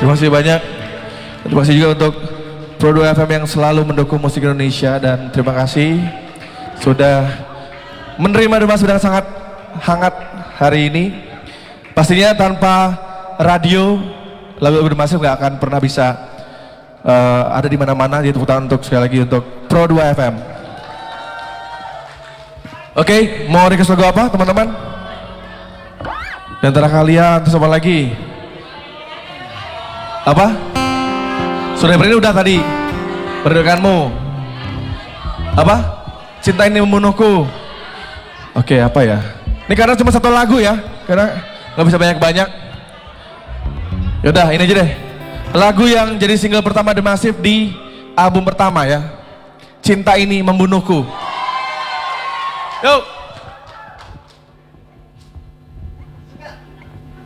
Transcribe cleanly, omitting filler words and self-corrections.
Terima kasih banyak. Terima kasih juga untuk Pro 2 FM yang selalu mendukung musik Indonesia, dan terima kasih sudah menerima Demas sedang sangat hangat hari ini. Pastinya tanpa radio lagu-lagu Demas nggak akan pernah bisa ada di mana-mana. Jadi tepuk tangan untuk sekali lagi untuk Pro 2 FM. Oke, mau request lagu apa teman-teman? Di antara kalian terus apa lagi? Apa? Sudah beri udah tadi. Berdekatmu. Apa? Cinta ini membunuhku. Oke, apa ya? Ini karena cuma satu lagu ya, karena nggak bisa banyak-banyak. Yaudah, ini aja deh. Lagu yang jadi single pertama The Massive di album pertama ya. Cinta ini membunuhku. Yuk.